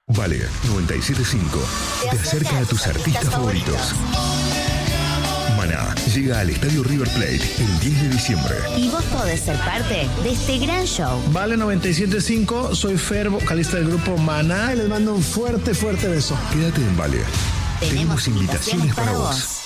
Vale 97.5 te acerca a tus artistas favoritos. Maná llega al Estadio River Plate el 10 de diciembre. Y vos podés ser parte de este gran show. Vale 97.5, soy Fer, vocalista del grupo Maná, y les mando un fuerte beso. Quédate en Vale. Tenemos invitaciones para vos.